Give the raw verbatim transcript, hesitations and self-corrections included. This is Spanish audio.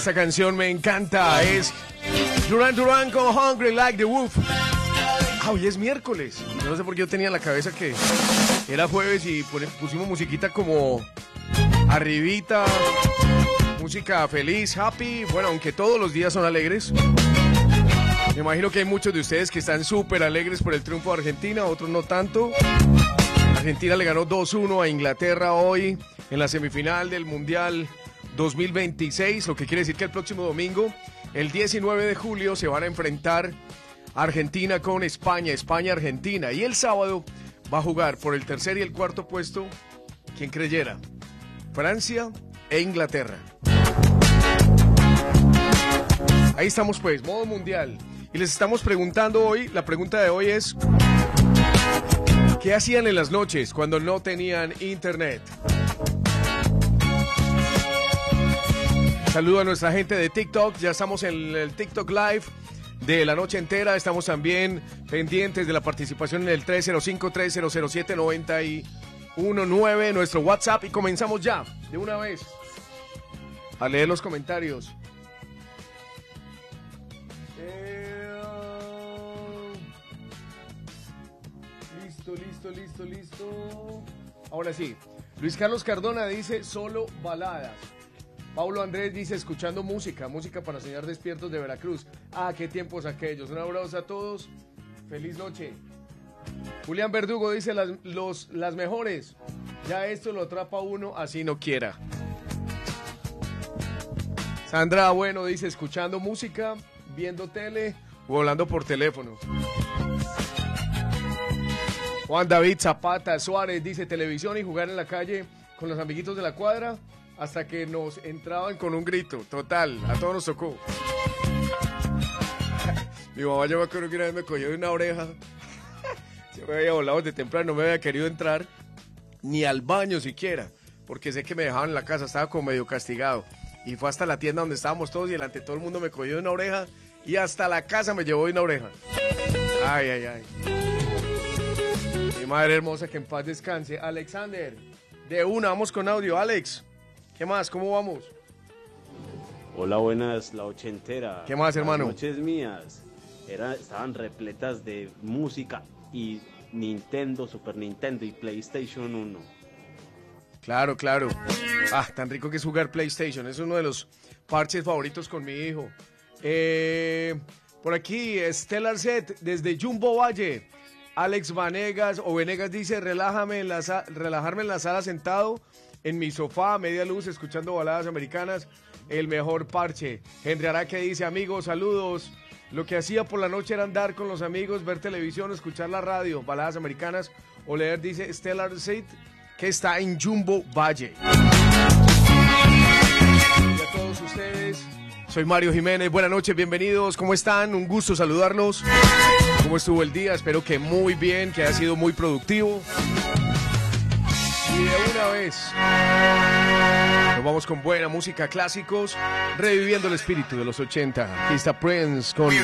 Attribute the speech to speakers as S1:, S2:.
S1: esta canción me encanta. Es Duran Duran con Hungry Like the Wolf. Ah, hoy es miércoles. Yo no sé por qué yo tenía en la cabeza que era jueves y pusimos musiquita como arribita, música feliz, happy. Bueno, aunque todos los días son alegres. Me imagino que hay muchos de ustedes que están súper alegres por el triunfo de Argentina, otros no tanto. Argentina le ganó dos uno a Inglaterra hoy en la semifinal del Mundial dos mil veintiséis, lo que quiere decir que el próximo domingo, el diecinueve de julio, se van a enfrentar Argentina con España, España-Argentina. Y el sábado va a jugar por el tercer y el cuarto puesto, quien creyera, Francia e Inglaterra. Ahí estamos pues, modo mundial. Y les estamos preguntando hoy, la pregunta de hoy es, ¿qué hacían en las noches cuando no tenían internet? Saludo a nuestra gente de TikTok, ya estamos en el TikTok Live de la noche entera, estamos también pendientes de la participación en el tres cero cinco, tres cero cero siete, nueve uno nueve, nuestro WhatsApp, y comenzamos ya, de una vez, a leer los comentarios. Eh, listo, listo, listo, listo. Ahora sí, Luis Carlos Cardona dice solo baladas. Paulo Andrés dice, escuchando música, música para soñar despiertos de Veracruz. Ah, qué tiempos aquellos. Un abrazo a todos. Feliz noche. Julián Verdugo dice, las, los, las mejores. Ya esto lo atrapa uno, así no quiera. Sandra Bueno dice, escuchando música, viendo tele o hablando por teléfono. Juan David Zapata Suárez dice, televisión y jugar en la calle con los amiguitos de la cuadra. Hasta que nos entraban con un grito, total, a todos nos tocó. Mi mamá, yo me acuerdo que una vez me cogió de una oreja. Se me había volado de temprano, no me había querido entrar ni al baño siquiera, porque sé que me dejaban en la casa, estaba como medio castigado. Y fue hasta la tienda donde estábamos todos y delante de todo el mundo me cogió de una oreja y hasta la casa me llevó de una oreja. Ay, ay, ay. Mi madre hermosa, que en paz descanse. Alexander, de una, vamos con audio, Alex. ¿Qué más? ¿Cómo vamos?
S2: Hola, buenas, la ochentera.
S1: ¿Qué más, hermano?
S2: Las noches mías era, estaban repletas de música y Nintendo, Super Nintendo y PlayStation uno.
S1: Claro, claro. Ah, tan rico que es jugar PlayStation. Es uno de los parches favoritos con mi hijo. Eh, por aquí, Stellar Set, desde Jumbo Valle. Alex Vanegas, o Venegas dice, relájame en la relajarme en la sala sentado en mi sofá, a media luz, escuchando baladas americanas, el mejor parche. Henry Araque dice, amigos, saludos. Lo que hacía por la noche era andar con los amigos, ver televisión, escuchar la radio, baladas americanas, o leer, dice Stellar Set, que está en Jumbo Valle. Y a todos ustedes, soy Mario Jiménez, buenas noches, bienvenidos, ¿cómo están? Un gusto saludarlos. ¿Cómo estuvo el día? Espero que muy bien, que haya sido muy productivo. Y de una vez nos vamos con buena música, clásicos, reviviendo el espíritu de los ochenta. Aquí está Prince con